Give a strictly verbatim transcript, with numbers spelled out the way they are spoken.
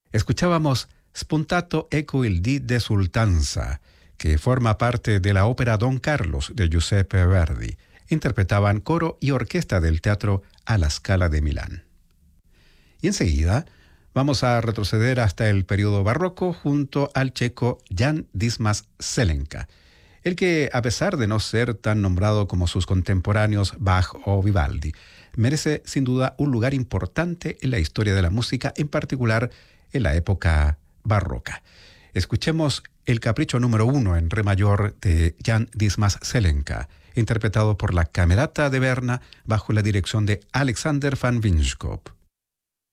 Escuchábamos Spuntato ecco il dì de Sultanza, que forma parte de la ópera Don Carlos de Giuseppe Verdi. Interpretaban coro y orquesta del Teatro alla Scala de Milán. Y enseguida vamos a retroceder hasta el periodo barroco junto al checo Jan Dismas Zelenka, el que, a pesar de no ser tan nombrado como sus contemporáneos Bach o Vivaldi, merece sin duda un lugar importante en la historia de la música, en particular en la época barroca. Escuchemos el capricho número uno en re mayor de Jan Dismas Zelenka, interpretado por la Camerata de Berna bajo la dirección de Alexander van Winschoop.